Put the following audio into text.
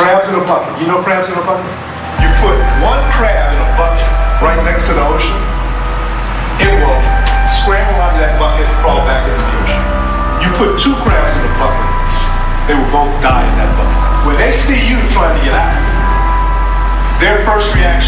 Crabs in a bucket. You know crabs in a bucket? You put one crab in a bucket right next to the ocean, it will scramble out of that bucket and crawl back into the ocean. You put two crabs in a bucket, they will both die in that bucket. When they see you trying to get out, their first reaction